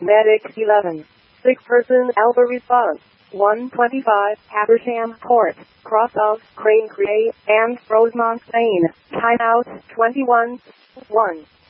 Medic 11. Sick-person Alpha response. 125, Habersham Court, cross of Crane Cray and Rosemont Lane. Timeout 21. 1.